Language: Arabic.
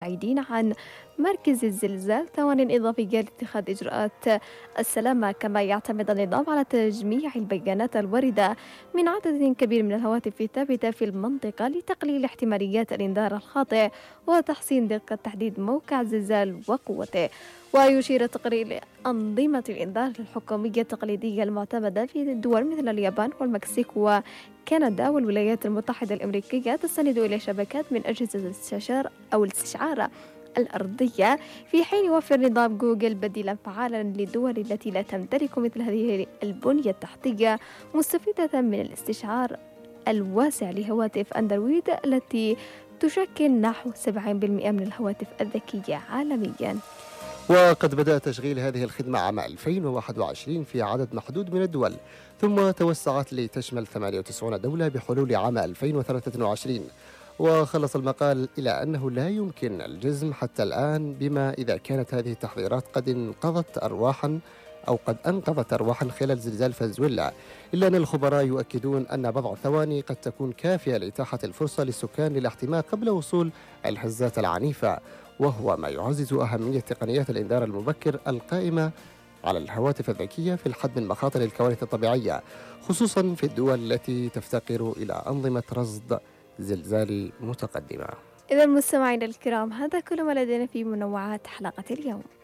بعيدين عن مركز الزلزال ثوانٍ إضافية لاتخاذ إجراءات السلامة. كما يعتمد النظام على تجميع البيانات الواردة من عدد كبير من الهواتف الثابتة في المنطقة لتقليل احتماليات الإنذار الخاطئ وتحسين دقة تحديد موقع الزلزال وقوته. ويشير تقرير أنظمة الإنذار الحكومية التقليدية المعتمدة في دول مثل اليابان والمكسيك وكندا والولايات المتحدة الأمريكية تستند إلى شبكات من أجهزة الاستشعار الأرضية، في حين يوفر نظام جوجل بديلا فعالا للدول التي لا تمتلك مثل هذه البنية التحتية، مستفيدة من الاستشعار الواسع لهواتف أندرويد التي تشكل نحو 70% من الهواتف الذكية عالميا. وقد بدأ تشغيل هذه الخدمة عام 2021 في عدد محدود من الدول، ثم توسعت لتشمل 98 دولة بحلول عام 2023. وخلص المقال إلى أنه لا يمكن الجزم حتى الآن بما إذا كانت هذه التحذيرات قد أنقذت أرواحا خلال زلزال فنزويلا، إلا أن الخبراء يؤكدون أن بضع ثواني قد تكون كافية لإتاحة الفرصة للسكان للاحتماء قبل وصول الهزات العنيفة، وهو ما يعزز أهمية تقنيات الإنذار المبكر القائمة على الهواتف الذكية في الحد من مخاطر الكوارث الطبيعية، خصوصا في الدول التي تفتقر إلى أنظمة رصد زلزال متقدمة. إذا مستمعينا الكرام، هذا كل ما لدينا في منوعات حلقة اليوم.